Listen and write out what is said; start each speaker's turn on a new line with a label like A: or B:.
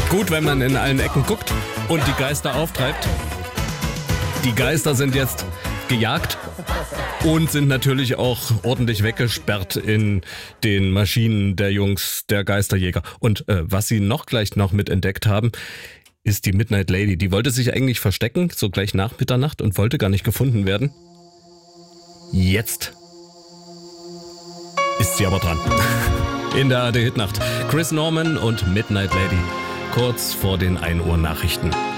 A: Gut, wenn man in allen Ecken guckt und die Geister auftreibt. Die Geister sind jetzt gejagt und sind natürlich auch ordentlich weggesperrt in den Maschinen der Jungs, der Geisterjäger. Und was sie gleich noch mit entdeckt haben, ist die Midnight Lady. Die wollte sich eigentlich verstecken, so gleich nach Mitternacht, und wollte gar nicht gefunden werden. Jetzt ist sie aber dran. In der ARD Hitnacht. Chris Norman und Midnight Lady. Kurz vor den 1 Uhr Nachrichten.